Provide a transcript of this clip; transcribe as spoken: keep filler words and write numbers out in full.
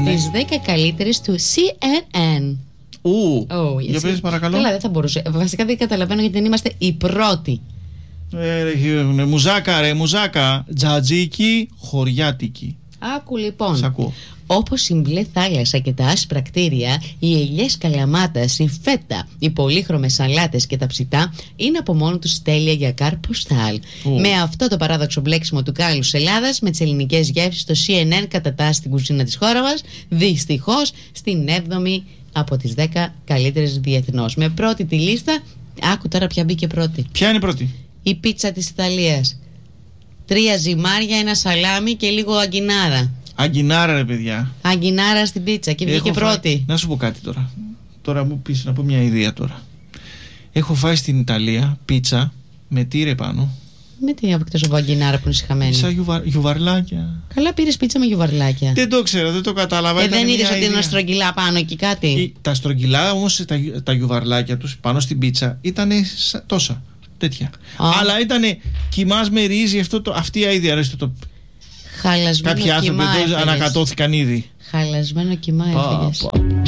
στις δέκα καλύτερες του σι εν εν. Ου, oh, για πες παρακαλώ. Καλά, δεν θα μπορούσε. Βασικά δεν καταλαβαίνω γιατί δεν είμαστε οι πρώτοι. Ε, μουζάκα ρε, μουζάκα. Τζατζίκι, χωριάτικη. Άκου λοιπόν. Σ' ακούω. Όπως η μπλε θάλασσα και τα άσπρα κτίρια, οι ελιές καλαμάτας, η φέτα, οι πολύχρωμες σαλάτες και τα ψητά είναι από μόνο τους τέλεια για καρποστάλ. Oh. Με αυτό το παράδοξο μπλέξιμο του κάλους Ελλάδας, με τις ελληνικές γεύσεις, το σι εν εν κατατάσσει την κουζίνα της χώρας μας, δυστυχώς στην έβδομη από τις δέκα καλύτερες διεθνώς. Με πρώτη τη λίστα, άκου τώρα ποια μπήκε πρώτη. Ποια είναι η πρώτη? Η πίτσα της Ιταλίας. Τρία ζυμάρια, ένα σαλάμι και λίγο αγκινάρα. Αγκινάρα ρε παιδιά. Αγκινάρα στην πίτσα και βγήκε πρώτη. Φά... Να σου πω κάτι τώρα. Τώρα μου πεις να πω μια ιδέα τώρα. Έχω φάει στην Ιταλία πίτσα με τύρε πάνω. Με τι εκτός από αγκινάρα που είναι συχαμένη. Σαν γιουβα... γιουβαρλάκια. Καλά, πήρες πίτσα με γιουβαρλάκια. Δεν το ξέρω, δεν το κατάλαβα. Και δεν είδες ότι είναι στρογγυλά πάνω εκεί κάτι. Η... Τα στρογγυλά όμως, τα, τα γιουβαρλάκια τους πάνω στην πίτσα ήταν τόσα. Τέτοια. Α. Αλλά ήταν κοιμάς με ρύζι, αυτό το, αυτή η αίδια. Το... Χαλασμένο. Κάποιοι άνθρωποι εδώ ανακατώθηκαν ήδη. Χαλασμένο κοιμά έφεγες.